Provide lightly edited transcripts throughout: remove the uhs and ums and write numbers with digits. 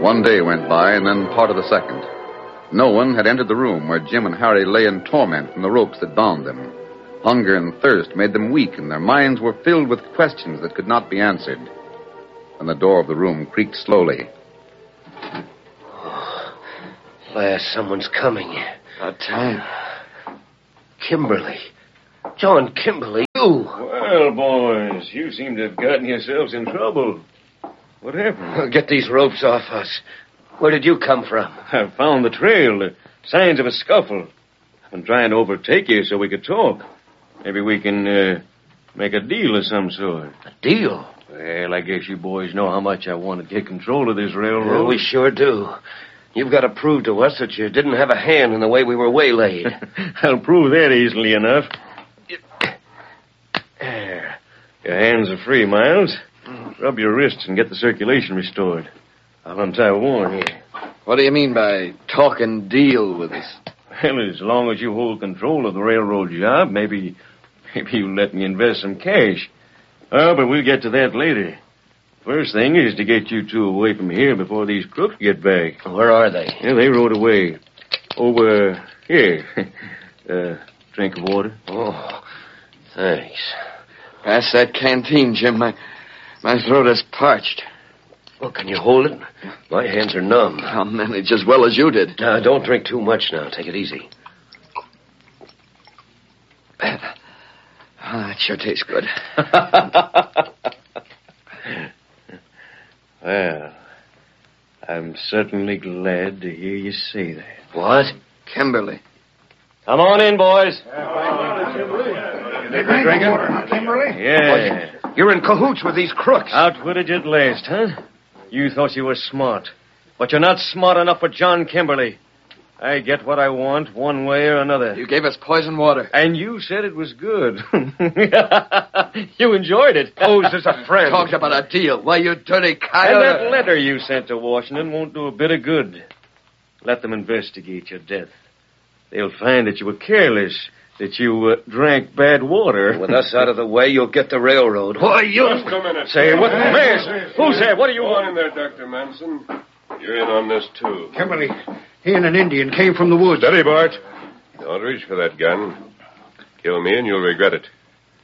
One day went by, and then part of the second. No one had entered the room where Jim and Harry lay in torment from the ropes that bound them. Hunger and thirst made them weak, and their minds were filled with questions that could not be answered. And the door of the room creaked slowly. Last, someone's coming. About time. Kimberly. John Kimberly, you. Well, boys, you seem to have gotten yourselves in trouble. What happened? Get these ropes off us. Where did you come from? I found the trail, the signs of a scuffle. I've been trying to overtake you so we could talk. Maybe we can make a deal of some sort. A deal? Well, I guess you boys know how much I want to take control of this railroad. Well, we sure do. You've got to prove to us that you didn't have a hand in the way we were waylaid. I'll prove that easily enough. There. Your hands are free, Miles. Rub your wrists and get the circulation restored. I'll untie Warren here. What do you mean by talking deal with us? Well, as long as you hold control of the railroad job, maybe you'll let me invest some cash. Oh, but we'll get to that later. First thing is to get you two away from here before these crooks get back. Where are they? Yeah, they rode away. Over here. Drink of water. Oh, thanks. Pass that canteen, Jim. My throat is parched. Well, can you hold it? My hands are numb. I'll manage as well as you did. Don't drink too much now. Take it easy. That sure tastes good. Well, I'm certainly glad to hear you say that. What? Kimberly. Come on in, boys. Kimberly? Yeah. You're in cahoots with these crooks. Outwitted you at last, huh? You thought you were smart. But you're not smart enough for John Kimberly. I get what I want one way or another. You gave us poison water. And you said it was good. You enjoyed it. Posed as a friend. Talked about a deal. Why, you dirty And coyote. that letter you sent to Washington won't do a bit of good. Let them investigate your death. They'll find that you were careless, that you drank bad water. With us out of the way, you'll get the railroad. Why, you... Just a minute. Say, what? Mask! Who's that? What do you Go want? on in there, Dr. Manson. You're in on this, too. Kimberly, he and an Indian came from the woods. Steady, Bart. Don't reach for that gun. Kill me and you'll regret it.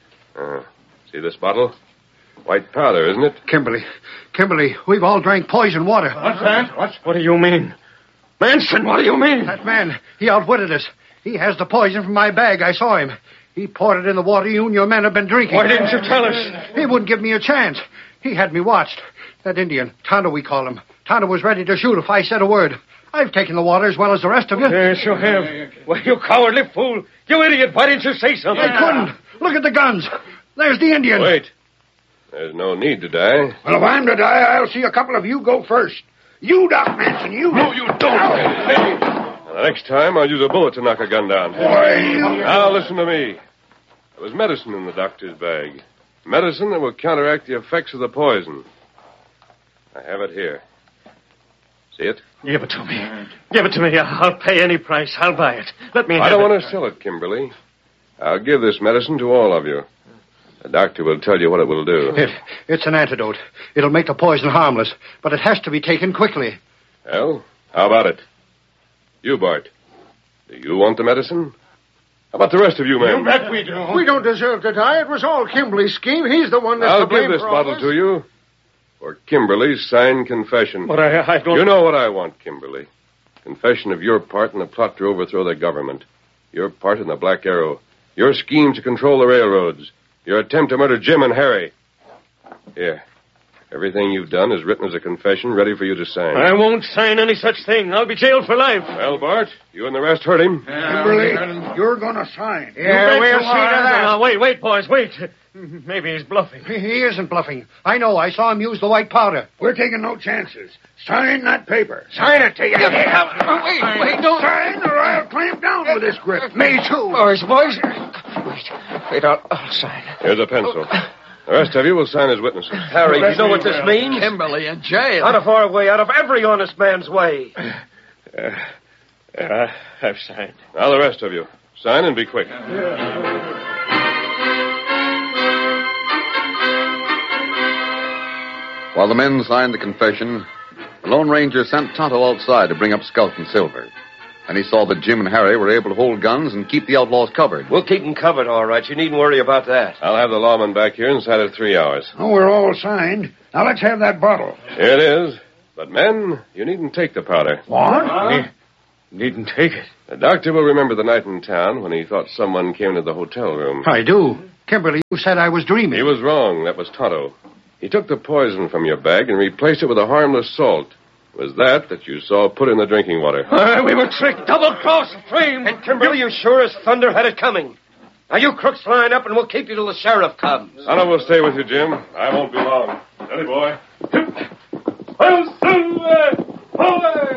See this bottle? White powder, isn't it? Kimberly, we've all drank poison water. What's that? What do you mean? Manson, what do you mean? That man, he outwitted us. He has the poison from my bag. I saw him. He poured it in the water you and your men have been drinking. Why didn't you tell us? He wouldn't give me a chance. He had me watched. That Indian, Tonto we call him. Tonto was ready to shoot if I said a word. I've taken the water as well as the rest of you. Yes, you have. Well, you cowardly fool. You idiot. Why didn't you say something? I couldn't. Look at the guns. There's the Indian. Wait. There's no need to die. Well, if I'm to die, I'll see a couple of you go first. You, Doc Manson, you. No, you don't. Now, the next time, I'll use a bullet to knock a gun down. Now, listen to me. There was medicine in the doctor's bag. Medicine that will counteract the effects of the poison. I have it here. See it? Give it to me. Give it to me. I'll pay any price. I'll buy it. Let me have I don't it. want to sell it, Kimberly. I'll give this medicine to all of you. The doctor will tell you what it will do. It's an antidote. It'll make the poison harmless, but it has to be taken quickly. Well, how about it? You, Bart. Do you want the medicine? How about the rest of you, men? You bet we do. We don't deserve to die. It was all Kimberly's scheme. He's the one that's I'll to blame give this for all bottle to you for Kimberly's signed confession. But I don't... You know what I want, Kimberly. Confession of your part in the plot to overthrow the government. Your part in the Black Arrow. Your scheme to control the railroads. Your attempt to murder Jim and Harry. Here. Everything you've done is written as a confession, ready for you to sign. I won't sign any such thing. I'll be jailed for life. Well, Bart, you and the rest heard him. Kimberly, you're going to sign. Yeah, we'll see to that. Now, wait, boys, wait. Maybe he's bluffing. He isn't bluffing. I know. I saw him use the white powder. We're taking no chances. Sign that paper. Sign it to you. Wait, don't. Sign or I'll clamp down with this grip. Me too. Boys. Wait, I'll sign. Here's a pencil. The rest of you will sign as witnesses. Harry, you know what this means? Kimberly in jail. Out of our way, out of every honest man's way. I've signed. Now the rest of you. Sign and be quick. While the men signed the confession, the The Lone Ranger sent Tonto outside to bring up Scout and Silver. And he saw that Jim and Harry were able to hold guns and keep the outlaws covered. We'll keep them covered, all right. You needn't worry about that. I'll have the lawman back here inside of 3 hours. Oh, we're all signed. Now let's have that bottle. Here it is. But, men, you needn't take the powder. What? Needn't take it. The doctor will remember the night in town when he thought someone came into the hotel room. I do. Kimberly, you said I was dreaming. He was wrong. That was Tonto. He took the poison from your bag and replaced it with a harmless salt. It was that you saw put in the drinking water. We were tricked, double-crossed, framed. And Kimberly, you sure as thunder had it coming. Now, you crooks line up, and we'll keep you till the sheriff comes. Tonto will stay with you, Jim. I won't be long. Steady, boy. Well, Silver! Away!